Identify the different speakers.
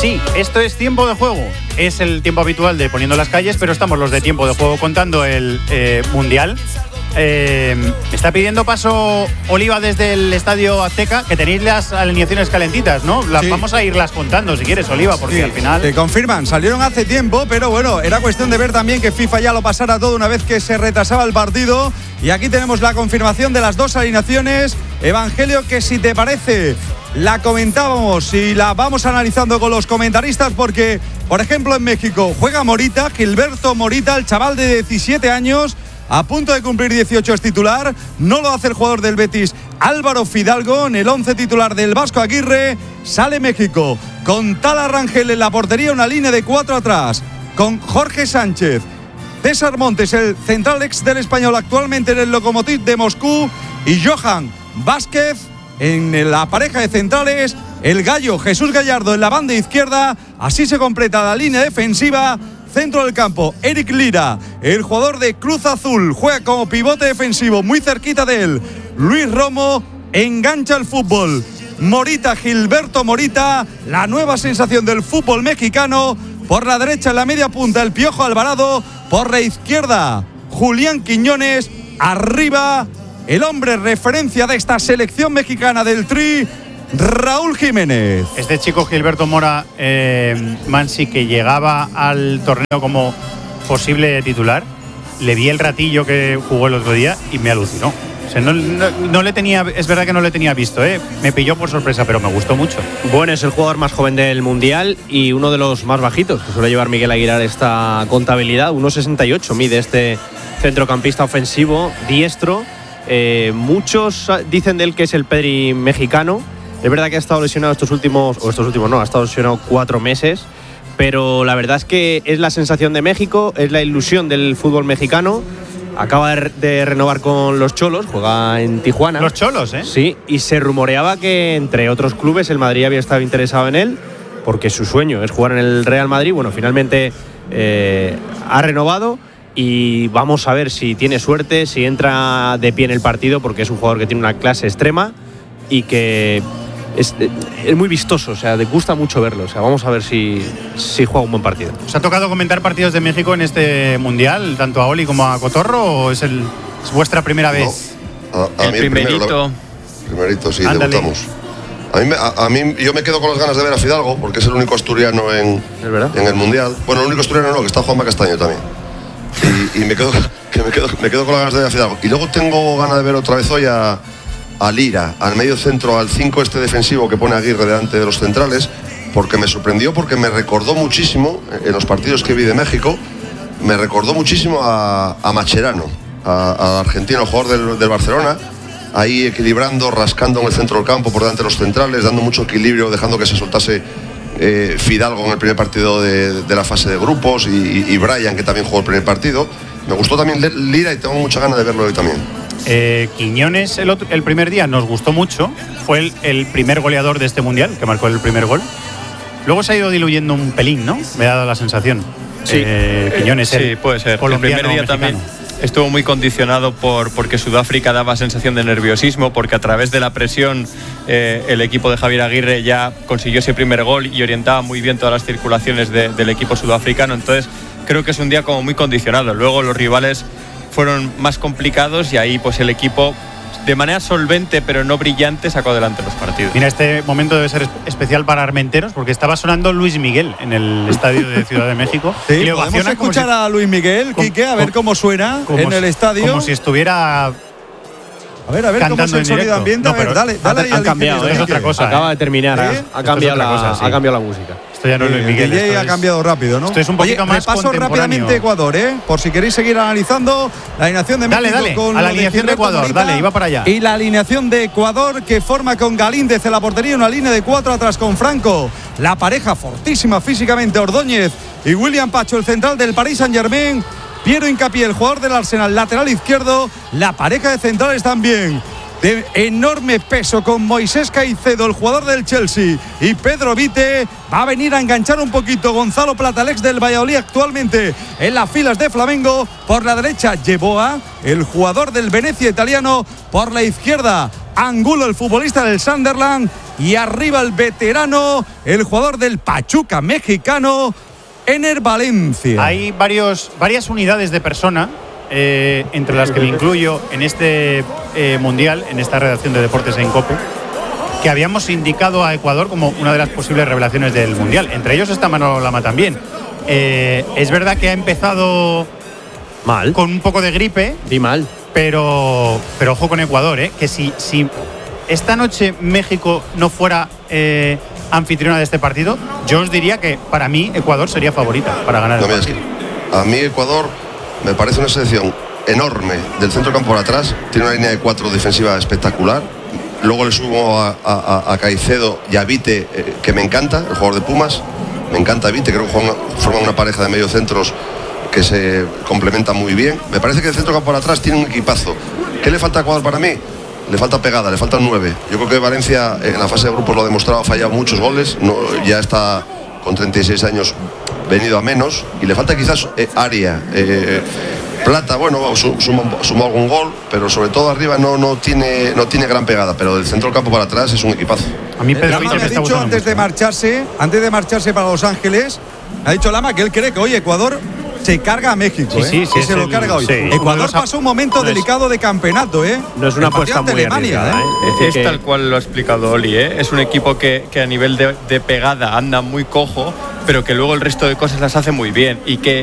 Speaker 1: Sí, esto es Tiempo de Juego. Es el tiempo habitual de Poniendo las Calles, pero estamos los de Tiempo de Juego contando el Mundial. Está pidiendo paso Oliva desde el Estadio Azteca, que tenéis las alineaciones calentitas, ¿no? Sí. Vamos a irlas contando si quieres, Oliva, porque sí, al final…
Speaker 2: Te confirman, salieron hace tiempo, pero bueno, era cuestión de ver también que FIFA ya lo pasara todo una vez que se retrasaba el partido. Y aquí tenemos la confirmación de las dos alineaciones. Evangelio, que si te parece, la comentábamos y la vamos analizando con los comentaristas, porque, por ejemplo, en México juega Morita, Gilberto Morita, el chaval de 17 años, a punto de cumplir 18, es titular. No lo hace el jugador del Betis, Álvaro Fidalgo. En el 11 titular del Vasco Aguirre sale México con Tala Rangel en la portería, una línea de 4 atrás, con Jorge Sánchez, César Montes, el central ex del Español, actualmente en el Lokomotiv de Moscú, y Johan Vázquez en la pareja de centrales, el gallo Jesús Gallardo en la banda izquierda. Así se completa la línea defensiva. Centro del campo, Eric Lira, el jugador de Cruz Azul, juega como pivote defensivo, muy cerquita de él. Luis Romo engancha el fútbol. Morita, Gilberto Morita, la nueva sensación del fútbol mexicano. Por la derecha, en la media punta, el Piojo Alvarado. Por la izquierda, Julián Quiñones. Arriba, el hombre referencia de esta selección mexicana del Tri, Raúl Jiménez.
Speaker 1: Este chico Gilberto Mora, Mansi, que llegaba al torneo como posible titular, le vi el ratillo que jugó el otro día y me alucinó. O sea, no le tenía, es verdad que no le tenía visto, me pilló por sorpresa, pero me gustó mucho.
Speaker 3: Bueno, es el jugador más joven del Mundial y uno de los más bajitos que suele llevar Miguel Aguilar esta contabilidad. 1,68 mide este centrocampista ofensivo, diestro. Muchos dicen de él que es el Pedri mexicano. Es verdad que ha estado lesionado ha estado lesionado 4 meses, pero la verdad es que es la sensación de México, es la ilusión del fútbol mexicano. Acaba de renovar con los Cholos, juega en Tijuana.
Speaker 1: Los Cholos,
Speaker 3: Sí, y se rumoreaba que entre otros clubes el Madrid había estado interesado en él, porque su sueño es jugar en el Real Madrid. Bueno, finalmente ha renovado y vamos a ver si tiene suerte, si entra de pie en el partido, porque es un jugador que tiene una clase extrema y que es muy vistoso, o sea, te gusta mucho verlo. O sea, vamos a ver si juega un buen partido.
Speaker 1: ¿Os ha tocado comentar partidos de México en este Mundial, tanto a Oli como a Cotorro, o es vuestra primera vez?
Speaker 4: No, a mí primerito, sí. Ándale. Debutamos. A mí yo me quedo con las ganas de ver a Fidalgo, porque es el único asturiano en el Mundial. Bueno, el único asturiano no, que está Juanma Castaño también. Y me quedo con las ganas de ver a Fidalgo. Y luego tengo ganas de ver otra vez hoy a Lira, al medio centro, al 5 este defensivo que pone Aguirre delante de los centrales, porque me sorprendió, porque me recordó muchísimo, en los partidos que vi de México, me recordó muchísimo a Mascherano, al argentino, jugador del Barcelona, ahí equilibrando, rascando en el centro del campo por delante de los centrales, dando mucho equilibrio, dejando que se soltase Fidalgo en el primer partido de la fase de grupos, y Brian, que también jugó el primer partido. Me gustó también Lira y tengo mucha ganas de verlo hoy también.
Speaker 1: Quiñones el primer día nos gustó mucho, fue el primer goleador de este Mundial, que marcó el primer gol. Luego se ha ido diluyendo un pelín, ¿no? Me ha dado la sensación.
Speaker 5: Sí,
Speaker 1: Quiñones,
Speaker 5: sí, puede ser. El primer día también estuvo muy condicionado porque Sudáfrica daba sensación de nerviosismo, porque a través de la presión el equipo de Javier Aguirre ya consiguió ese primer gol y orientaba muy bien todas las circulaciones del equipo sudafricano. Entonces creo que es un día como muy condicionado. Luego los rivales fueron más complicados y ahí pues el equipo, de manera solvente pero no brillante, sacó adelante los partidos.
Speaker 1: Mira, este momento debe ser especial para armenteros, porque estaba sonando Luis Miguel en el estadio de Ciudad de México.
Speaker 2: Sí, y podemos escuchar a Luis Miguel, Quique, a ver cómo suena en el estadio.
Speaker 1: Como si estuviera…
Speaker 2: A ver cómo es el sonido ambiente.
Speaker 1: No, a ver,
Speaker 2: dale ahí.
Speaker 3: Han cambiado,
Speaker 1: es otra cosa.
Speaker 3: Acaba de terminar, ha cambiado la música.
Speaker 1: Esto ya no es Luis Miguel.
Speaker 2: El DJ ha cambiado rápido, ¿no?
Speaker 1: Esto es un poquito más
Speaker 2: repaso rápidamente Ecuador, por si queréis seguir analizando la alineación de México.
Speaker 1: Dale,
Speaker 2: con
Speaker 1: a la alineación de Ecuador,
Speaker 2: Morita,
Speaker 1: dale, iba para allá.
Speaker 2: Y la alineación de Ecuador, que forma con Galíndez en la portería, una línea de 4 atrás con Franco. La pareja fortísima físicamente, Ordóñez y William Pacho, el central del Paris Saint-Germain. Piero Hincapié, el jugador del Arsenal, lateral izquierdo. La pareja de centrales también de enorme peso, con Moisés Caicedo, el jugador del Chelsea, y Pedro Vite. Va a venir a enganchar un poquito Gonzalo Platalex del Valladolid, actualmente en las filas de Flamengo. Por la derecha, Yeboah, el jugador del Venecia italiano. Por la izquierda, Angulo, el futbolista del Sunderland. y arriba el veterano, el jugador del Pachuca mexicano, Ener Valencia.
Speaker 1: Hay varias unidades de persona, entre las que me incluyo en este mundial, en esta redacción de deportes en COPE, que habíamos indicado a Ecuador como una de las posibles revelaciones del mundial. Entre ellos está Manolo Lama también. Es verdad que ha empezado
Speaker 3: mal,
Speaker 1: con un poco de gripe.
Speaker 3: Y mal.
Speaker 1: Pero ojo con Ecuador, que si esta noche México no fuera anfitriona de este partido, yo os diría que para mí Ecuador sería favorita para ganar el partido.
Speaker 4: A mí Ecuador me parece una selección enorme del centro campo por atrás, tiene una línea de 4 defensiva espectacular. Luego le subo a Caicedo y a Vite, que me encanta, el jugador de Pumas. Me encanta Vite, creo que forman una pareja de mediocentros que se complementan muy bien. Me parece que el centro campo por atrás tiene un equipazo. ¿Qué le falta a Ecuador para mí? Le falta pegada, le faltan 9. Yo creo que Valencia en la fase de grupos lo ha demostrado, ha fallado muchos goles, ya está con 36 años venido a menos, y le falta quizás área. Plata, bueno, sumó algún gol, pero sobre todo arriba no tiene gran pegada, pero del centro del campo para atrás es un equipazo.
Speaker 2: A mí Pedro Lama me ha dicho antes de marcharse para Los Ángeles, ha dicho Lama que él cree que hoy Ecuador se carga a México,
Speaker 1: sí,
Speaker 2: que se lo carga hoy.
Speaker 1: Sí.
Speaker 2: Ecuador pasó un momento delicado de campeonato,
Speaker 3: No es una apuesta muy arriesgada,
Speaker 5: Es tal cual lo ha explicado Oli, Es un equipo que a nivel de pegada anda muy cojo, pero que luego el resto de cosas las hace muy bien, y que